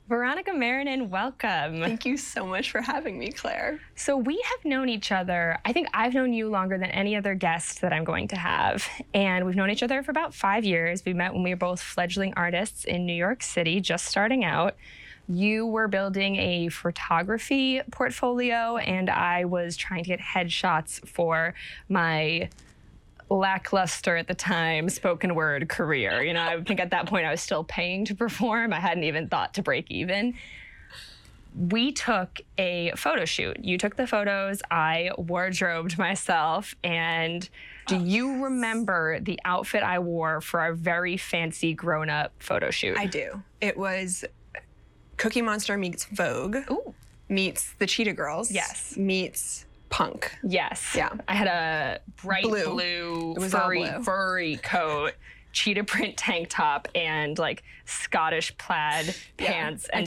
Veronica Marinin, welcome. Thank you so much for having me, Claire. So we have known each other, I think I've known you longer than any other guest that I'm going to have. And we've known each other for about 5 years. We met when we were both fledgling artists in New York City, just starting out. You were building a photography portfolio, and I was trying to get headshots for my lackluster at the time spoken word career. You know, I think at that point I was still paying to perform. I hadn't even thought to break even. We took a photo shoot. You took the photos, I wardrobed myself, and do you remember the outfit I wore for our very fancy grown-up photo shoot? I do. It was Cookie Monster meets Vogue. Ooh. Meets the Cheetah Girls. Yes. Meets Punk. Yes. Yeah. I had a bright blue It was all blue. furry coat, cheetah print tank top, and like Scottish plaid pants. And